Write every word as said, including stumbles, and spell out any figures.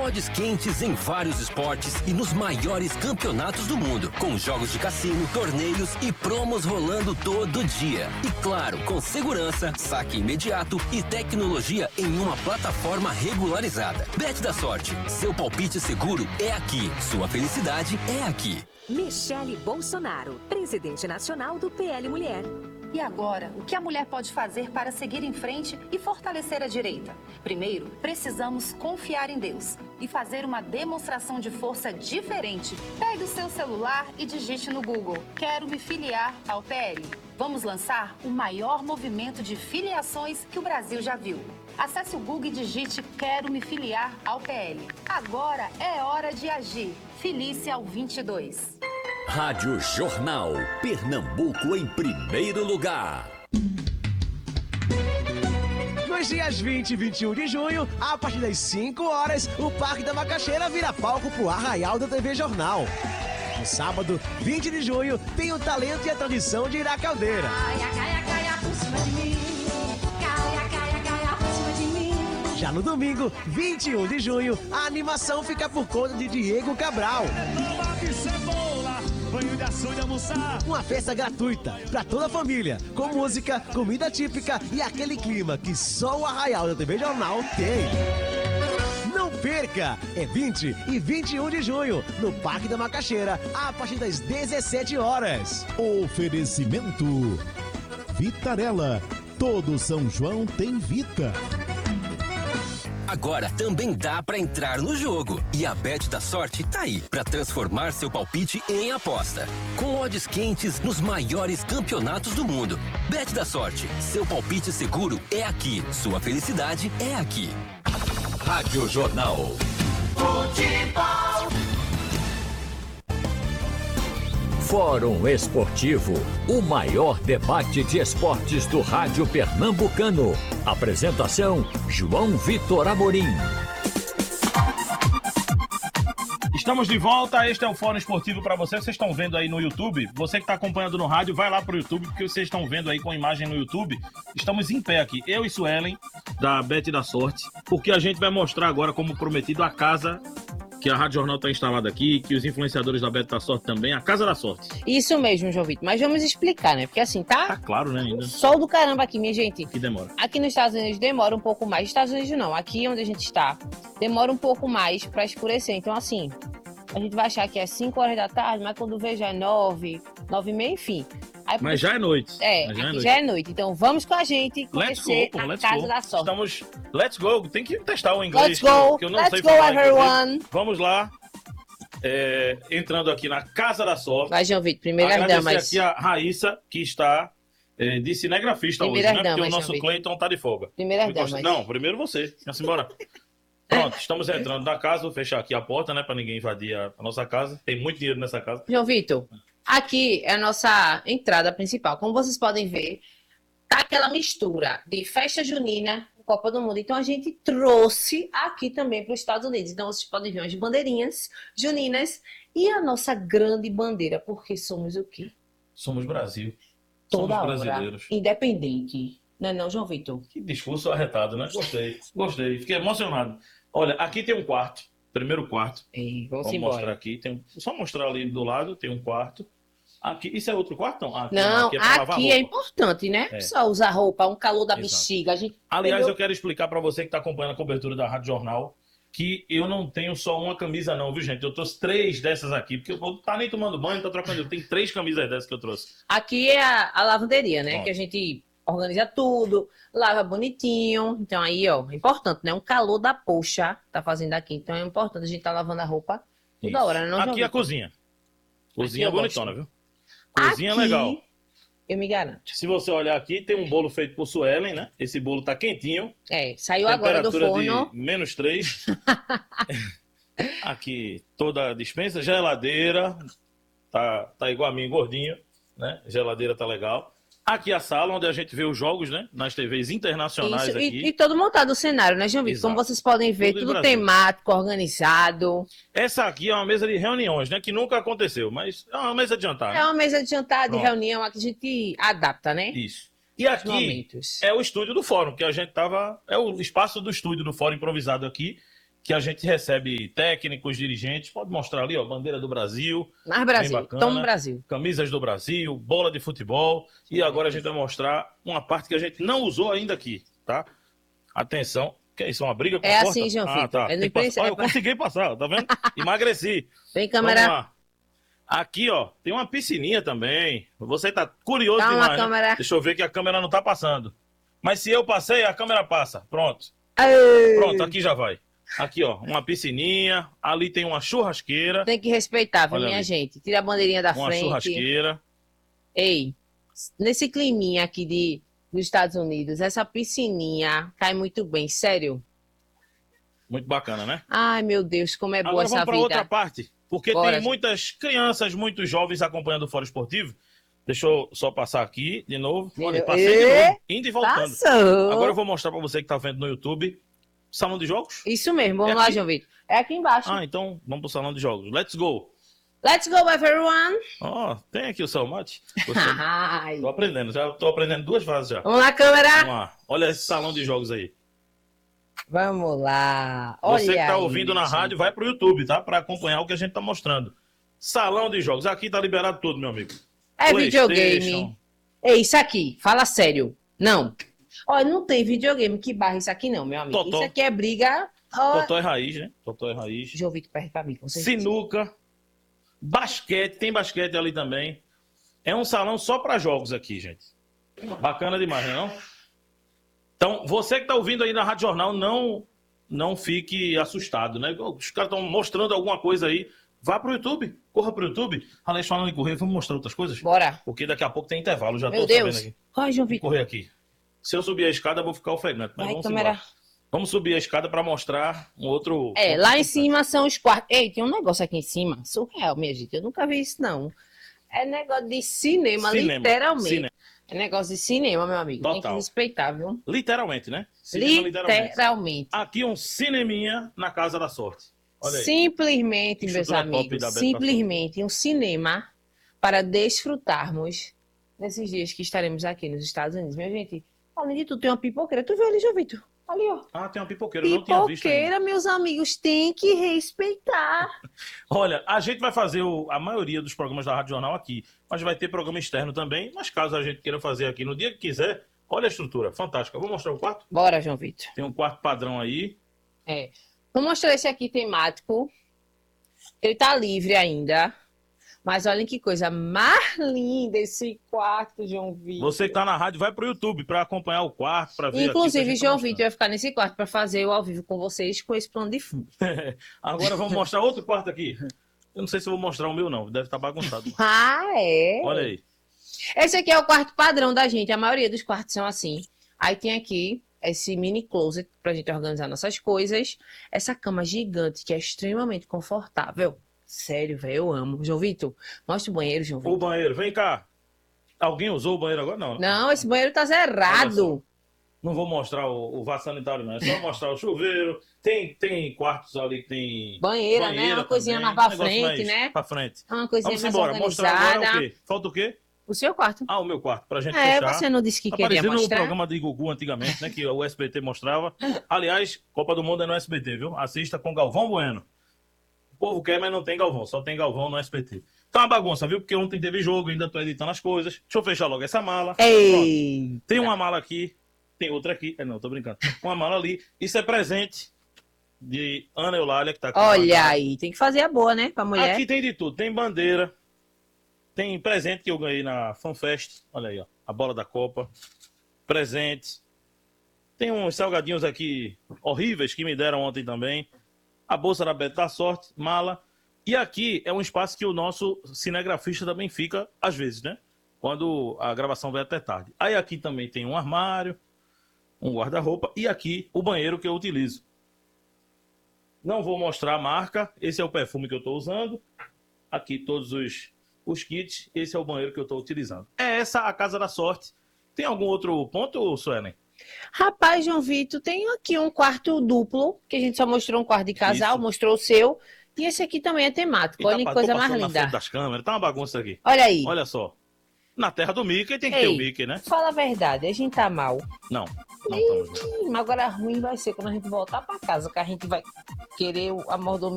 odds quentes em vários esportes e nos maiores campeonatos do mundo, com jogos de cassino, torneios e promos rolando todo dia. E claro, com segurança, saque imediato e tecnologia em uma plataforma regularizada. Bet da Sorte, seu palpite seguro é aqui, sua felicidade é aqui. Michele Bolsonaro, presidente nacional do P L Mulher. E agora, o que a mulher pode fazer para seguir em frente e fortalecer a direita? Primeiro, precisamos confiar em Deus e fazer uma demonstração de força diferente. Pegue o seu celular e digite no Google: quero me filiar ao P L. Vamos lançar o maior movimento de filiações que o Brasil já viu. Acesse o Google e digite quero me filiar ao P L. Agora é hora de agir. Filie-se ao vinte e dois. Rádio Jornal, Pernambuco em primeiro lugar. Nos dias vinte e vinte e um de junho, a partir das cinco horas, o Parque da Macaxeira vira palco pro Arraial da T V Jornal. No sábado, vinte de junho, tem o talento e a tradição de ir à caldeira. Caia, caia, caia por cima de mim. Caia, caia, caia por cima de mim. Já no domingo, vinte e um de junho, a animação fica por conta de Diego Cabral. Uma festa gratuita para toda a família, com música, comida típica e aquele clima que só o Arraial da T V Jornal tem. Não perca! É vinte e vinte e um de junho, no Parque da Macaxeira, a partir das dezessete horas. Oferecimento Vitarella. Todo São João tem Vita. Agora também dá pra entrar no jogo. E a Bet da Sorte tá aí pra transformar seu palpite em aposta. Com odds quentes nos maiores campeonatos do mundo. Bet da Sorte, seu palpite seguro é aqui. Sua felicidade é aqui. Rádio Jornal. Futebol. Fórum Esportivo, o maior debate de esportes do rádio pernambucano. Apresentação, João Vitor Amorim. Estamos de volta, este é o Fórum Esportivo para você. Vocês estão vendo aí no YouTube, você que está acompanhando no rádio, vai lá para o YouTube, porque vocês estão vendo aí com a imagem no YouTube. Estamos em pé aqui, eu e Suelen, da Bet da Sorte, porque a gente vai mostrar agora, como prometido, a casa que a Rádio Jornal está instalada aqui, que os influenciadores da Bet da Sorte também, a Casa da Sorte. Isso mesmo, João Vitor, mas vamos explicar, né? Porque assim, tá... Tá claro, né, ainda. Sol do caramba aqui, minha gente. Que demora. Aqui nos Estados Unidos demora um pouco mais. Estados Unidos não, aqui onde a gente está, demora um pouco mais para escurecer. Então, assim, a gente vai achar que é cinco horas da tarde, mas quando vê já é nove, nove e meia, enfim. Aí, mas já é noite. É, já aqui é noite. já é noite. Então vamos com a gente conhecer go, pô, a Casa go. da Sorte. Estamos... Let's go. Tem que testar o inglês. Let's go. Que eu não Let's sei go, falar everyone. Inglês. Vamos lá. É, entrando aqui na Casa da Sorte. Vai, João Vitor, primeiras Agradecer damas. aqui a Raíssa, que está é, de cinegrafista Primeiras hoje, né? damas, Porque o nosso João Cleiton tá de folga. Primeiras Eu gosto- damas. Não, primeiro você. Vamos embora. Pronto, estamos entrando na casa. Vou fechar aqui a porta, né? Para ninguém invadir a, a nossa casa. Tem muito dinheiro nessa casa. João Vitor, aqui é a nossa entrada principal. Como vocês podem ver, tá aquela mistura de festa junina com Copa do Mundo. Então a gente trouxe aqui também para os Estados Unidos. Então vocês podem ver umas bandeirinhas juninas e a nossa grande bandeira, porque somos o quê? Somos Brasil. Toda Somos hora, brasileiros. independente. Não é não, João Vitor? Que discurso arretado, né? Gostei. Gostei. Fiquei emocionado. Olha, aqui tem um quarto. Primeiro quarto. Ei, vamos Vou embora. mostrar aqui. Tem um... Só mostrar ali do lado, tem um quarto. Aqui, isso é outro quarto? Não, aqui, Não, aqui é pra lavar aqui é roupa. importante, né? É. Só usar roupa, um calor da Exato. bexiga. A gente Aliás, pegou- eu quero explicar para você que está acompanhando a cobertura da Rádio Jornal que eu não tenho só uma camisa não, viu, gente? Eu trouxe três dessas aqui, porque eu não tá nem tomando banho, tá trocando. Eu tenho três camisas dessas que eu trouxe. Aqui é a, a lavanderia, né? Pronto. Que a gente organiza tudo, lava bonitinho. Então aí, ó, é importante, né? Um calor da poxa tá fazendo aqui. Então é importante a gente tá lavando a roupa toda Isso. hora, né? Não, Aqui João a cozinha. Cozinha eu bonitona, gosto. viu? Cozinha Aqui, legal. Eu me garanto. Se você olhar aqui, tem um bolo feito por Suelen, né? Esse bolo tá quentinho. É, saiu agora do Temperatura forno. de menos três. Aqui toda a dispensa, geladeira. Tá, tá igual a mim, gordinho, né? Geladeira tá legal. Aqui a sala onde a gente vê os jogos, né? Nas T Vs internacionais Isso, aqui. e, e todo montado o cenário, né, João Vitor? Como Exato. vocês podem ver, Tudo em tudo Brasília. temático, organizado. Essa aqui é uma mesa de reuniões, né? Que nunca aconteceu, mas é uma mesa de jantar. É né? uma mesa de jantar, de Pronto. reunião, aqui a gente adapta, né? Isso. E Os aqui momentos. é o estúdio do fórum, que a gente tava... É o espaço do estúdio do fórum improvisado aqui, que a gente recebe técnicos, dirigentes. Pode mostrar ali, ó, bandeira do Brasil. Mais Brasil, toma Brasil. Camisas do Brasil, bola de futebol. E agora a gente vai mostrar uma parte que a gente não usou ainda aqui, tá? Atenção. Que é isso, uma briga com É a porta? assim, João Ah, Vitor. tá. É no Tem que passar. imprensa- Ó, é eu pra- consegui passar, tá vendo? Emagreci. Vem, câmera. Vamos lá. Aqui, ó, tem uma piscininha também. Você tá curioso Calma, demais, né? câmera. Deixa eu ver que a câmera não tá passando. Mas se eu passei, a câmera passa. Pronto. Ei. Pronto, aqui já vai. Aqui, ó, uma piscininha. Ali tem uma churrasqueira. Tem que respeitar, viu, Olha minha ali. gente? Tira a bandeirinha da Uma frente. churrasqueira. Ei, nesse climinha aqui de, dos Estados Unidos, essa piscininha cai muito bem, sério. Muito bacana, né? Ai, meu Deus, como é boa Agora essa vamos para vida. outra parte. Porque Bora, tem gente. muitas crianças, muitos jovens acompanhando o Fórum Esportivo. Deixa eu só passar aqui de novo. Olha, passei de Ê, novo, indo e voltando. Passou. Agora eu vou mostrar para você que tá vendo no YouTube. Salão de jogos? Isso mesmo, vamos É lá, aqui? João Vitor. É aqui embaixo. Ah, então vamos pro salão de jogos. Let's go. Let's go, everyone. Ó, tem aqui o seu mate. Ai. Tô aprendendo, já tô aprendendo duas frases já. Vamos lá, câmera. Vamos lá. Olha esse salão de jogos aí. Vamos lá. Olha Você que tá aí, ouvindo na gente. rádio, vai pro YouTube, tá? Para acompanhar o que a gente tá mostrando. Salão de jogos. Aqui tá liberado tudo, meu amigo. É PlayStation. videogame. É isso aqui, fala sério. Não. Olha, não tem videogame que barra isso aqui não, meu amigo. Totó. Isso aqui é briga. Ó, Totó é raiz, né? Totó é raiz. João Vitor, perto pra mim, com certeza. Sinuca. Basquete. Tem basquete ali também. É um salão só para jogos aqui, gente. Bacana demais, né, não? Então, você que tá ouvindo aí na Rádio Jornal, não, não fique assustado, né? Os caras estão mostrando alguma coisa aí. Vá pro YouTube. Corra pro YouTube. Alex, falando em correr, vamos mostrar outras coisas? Bora. Porque daqui a pouco tem intervalo, já Meu tô Deus. sabendo aqui. Ai, João Vou Vitor. correr aqui. Se eu subir a escada, eu vou ficar ofegante. Mas Vai, vamos câmera. embora. Vamos subir a escada para mostrar um outro... É, outro lá em importante. cima são os quartos. Ei, tem um negócio aqui em cima. Surreal, minha gente. Eu nunca vi isso, não. É negócio de cinema, Cinema. literalmente. Cinema. É negócio de cinema, meu amigo. Tem que Total. respeitar, viu? Literalmente, né? Cinema, Literalmente. Aqui um cineminha na Casa da Sorte. Olha aí. Simplesmente, meus Estrutura top amigos, da Beto simplesmente um cinema para desfrutarmos nesses dias que estaremos aqui nos Estados Unidos. Minha gente, além de tudo, tem uma pipoqueira. Tu viu ali, João Vitor? Ali, ó. Ah, tem uma pipoqueira, eu não tinha visto ainda. Pipoqueira, meus amigos, tem que respeitar. Olha, a gente vai fazer o- a maioria dos programas da Rádio Jornal aqui, mas vai ter programa externo também. Mas caso a gente queira fazer aqui no dia que quiser, olha a estrutura, fantástica. Vou mostrar o quarto? Bora, João Vitor. Tem um quarto padrão aí. É. Vou mostrar esse aqui temático. Ele tá livre ainda. Mas olhem que coisa mais linda esse quarto, João Vitor. Você que tá na rádio, vai pro YouTube para acompanhar o quarto, para ver aqui o que a Inclusive, gente tá João mostrando. Vitor vai ficar nesse quarto para fazer o ao vivo com vocês com esse plano de fundo. Agora vamos mostrar outro quarto aqui. Eu não sei se eu vou mostrar o meu, não. Deve estar bagunçado. Ah, é? Olha aí. Esse aqui é o quarto padrão da gente. A maioria dos quartos são assim. Aí tem aqui esse mini closet pra gente organizar nossas coisas. Essa cama gigante que é extremamente confortável. Sério, velho, eu amo. João Vitor, mostra o banheiro, João O Vitor. banheiro, vem cá. Alguém usou o banheiro agora? Não. né? Não, esse banheiro tá Olha zerado. Não vou mostrar o, o vaso sanitário, não. É só mostrar o chuveiro. Tem, tem quartos ali que tem. Banheira, né? Uma coisinha também, mais pra um negócio frente, mais né? Pra frente. Uma coisinha Vamos mais embora. Mostrar agora o organizada. quê? Falta o quê? O seu quarto. Ah, o meu quarto, pra gente É, fechar. você não disse que Tá queria parecendo o mostrar? programa de Gugu antigamente, né? Que o S B T mostrava. Aliás, Copa do Mundo é no S B T, viu? Assista com Galvão Bueno. O povo quer, mas não tem Galvão. Só tem Galvão no S B T. Tá uma bagunça, viu? Porque ontem teve jogo, ainda tô editando as coisas. Deixa eu fechar logo essa mala. Ei! Pronto. Tem uma mala aqui, tem outra aqui. É, não, tô brincando. Uma mala ali. Isso é presente de Ana Eulália, que tá aqui. Olha aí, tem que fazer a boa, né? Pra mulher. Aqui tem de tudo. Tem bandeira. Tem presente que eu ganhei na FanFest. Olha aí, ó. A bola da Copa. Presente. Tem uns salgadinhos aqui horríveis que me deram ontem também. A bolsa da Beto da Sorte, mala. E aqui é um espaço que o nosso cinegrafista também fica, às vezes, né? Quando a gravação vai até tarde. Aí aqui também tem um armário, um guarda-roupa e aqui o banheiro que eu utilizo. Não vou mostrar a marca. Esse é o perfume que eu estou usando. Aqui todos os, os kits. Esse é o banheiro que eu estou utilizando. É essa a Casa da Sorte. Tem algum outro ponto, Suelen? Rapaz, João Vitor, tem aqui um quarto duplo, que a gente só mostrou um quarto de casal, Isso. mostrou o seu. E esse aqui também é temático. E Olha tá, que tô coisa mais passando na linda. frente das câmeras. Tá uma bagunça aqui. Olha aí. Olha só. Na terra do Mickey tem que Ei, ter o Mickey, né? Fala a verdade, a gente tá mal. Não, não estamos. Ih, mas agora ruim vai ser quando a gente voltar pra casa, que a gente vai querer o- a mordomia